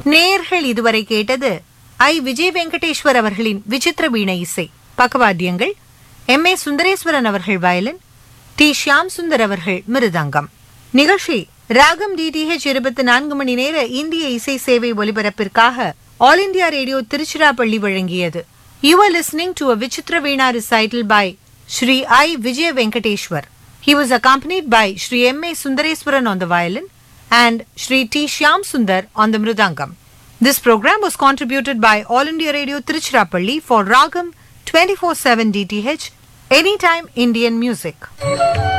நேயர்கள் இதுவரை கேட்டது ஐ. விஜய் வெங்கடேஸ்வர் அவர்களின் விசித்திர வீணை இசை. பக்கவாத்தியங்கள் எம். ஏ. சுந்தரேஸ்வரன் அவர்கள் வயலின், டி. ஷியாம் சுந்தர் அவர்கள் மிருதங்கம். நிகழ்ச்சி ராகம் டிடிஹெச் 24 மணி நேர இந்திய இசை சேவை ஒலிபரப்பிற்காக ஆல் இண்டியா ரேடியோ திருச்சிராப்பள்ளி வழங்கியது. You are listening to a Vichitra Veena recital by Shri I. Vijay Venkateshwar. He was accompanied by Shri M. A. Sundareswaran on the violin and Shri T. Shyam Sundar on the mridangam. This program was contributed by All India Radio Tiruchirappalli for Ragam 24/7 DTH, Anytime Indian Music.